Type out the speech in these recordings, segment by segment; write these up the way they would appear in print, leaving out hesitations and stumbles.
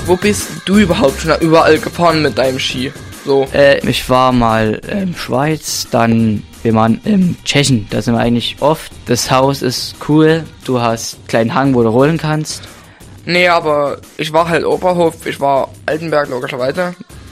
Wo bist du überhaupt schon überall gefahren mit deinem Ski? So. Ich war mal in Schweiz, dann wir waren in Tschechien, da sind wir eigentlich oft. Das Haus ist cool, du hast einen kleinen Hang, wo du rollen kannst. Nee, aber ich war halt Oberhof, ich war Altenberg logischerweise.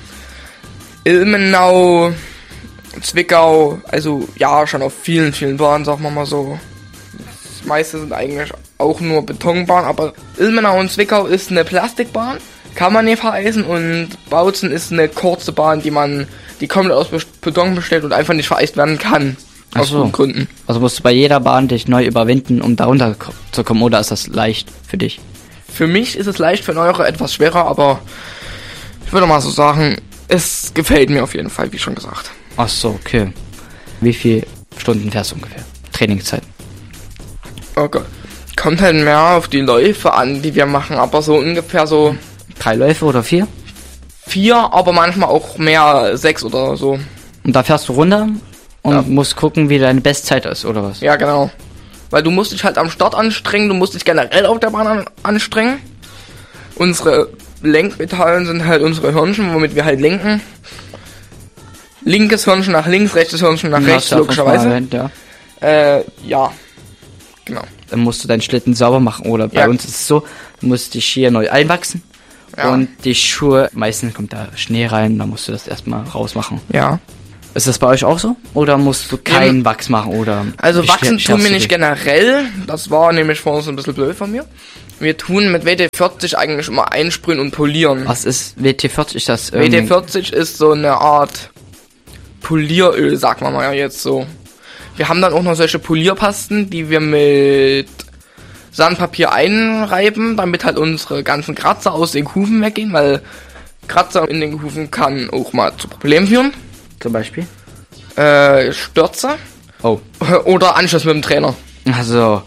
Ilmenau, Zwickau, also ja, schon auf vielen, vielen Bahnen, sagen wir mal so. Das meiste sind eigentlich auch nur Betonbahnen, aber Ilmenau und Zwickau ist eine Plastikbahn, kann man nicht vereisen, und Bautzen ist eine kurze Bahn, die komplett aus Beton besteht und einfach nicht vereist werden kann. Aus guten Gründen. Also musst du bei jeder Bahn dich neu überwinden, um da runterzukommen, oder ist das leicht für dich? Für mich ist es leicht, für Neuere etwas schwerer, aber ich würde mal so sagen, es gefällt mir auf jeden Fall, wie schon gesagt. Ach so, okay. Wie viele Stunden fährst du ungefähr? Trainingszeit? Okay. Kommt halt mehr auf die Läufe an, die wir machen, aber so ungefähr so 3 Läufe oder 4? 4, aber manchmal auch mehr 6 oder so. Und da fährst du runter und musst gucken, wie deine Bestzeit ist, oder was? Ja, genau. Weil du musst dich halt am Start anstrengen, du musst dich generell auf der Bahn anstrengen. Unsere Lenkmetallen sind halt unsere Hörnchen, womit wir halt lenken. Linkes Hörnchen nach links, rechtes Hörnchen nach rechts, logischerweise. Erwähnt, ja. Ja, genau. Dann musst du deinen Schlitten sauber machen, oder bei uns ist es so, du musst die Skier neu einwachsen. Ja. Und die Schuhe, meistens kommt da Schnee rein, dann musst du das erstmal rausmachen. Ja. Ist das bei euch auch so? Oder musst du keinen Wachs machen? Oder also wachsen tun wir nicht generell. Das war nämlich vorhin so ein bisschen blöd von mir. Wir tun mit WD-40 eigentlich immer einsprühen und polieren. Was ist WD-40? Ist das WD-40 ist so eine Art Polieröl, sagt man mal ja jetzt so. Wir haben dann auch noch solche Polierpasten, die wir mit Sandpapier einreiben, damit halt unsere ganzen Kratzer aus den Kufen weggehen, weil Kratzer in den Kufen kann auch mal zu Problemen führen. Zum Beispiel? Stürze. Oh. Oder Anschluss mit dem Trainer. Also.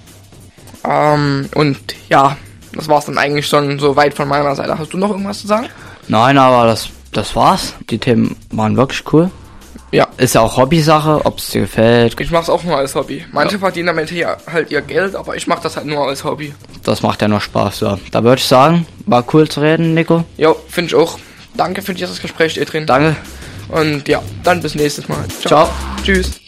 Und ja, das war's dann eigentlich schon so weit von meiner Seite. Hast du noch irgendwas zu sagen? Nein, aber das war's. Die Themen waren wirklich cool. Ja. Ist ja auch Hobbysache, ob es dir gefällt. Ich mach's auch nur als Hobby. Manche verdienen damit hier halt ihr Geld, aber ich mach das halt nur als Hobby. Das macht ja nur Spaß, ja. Da würde ich sagen, war cool zu reden, Nico. Jo, finde ich auch. Danke für dieses Gespräch, Edrin. Danke. Und ja, dann bis nächstes Mal. Ciao. Tschüss.